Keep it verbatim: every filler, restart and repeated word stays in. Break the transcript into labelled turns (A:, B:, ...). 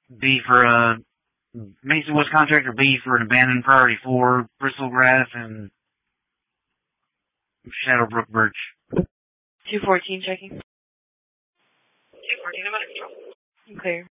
A: B for a Mesa West contract, or B for an abandoned priority four, Bristlegrass and Shadowbrook Birch.
B: two fourteen checking.
C: two fourteen, I'm under control.
B: Clear.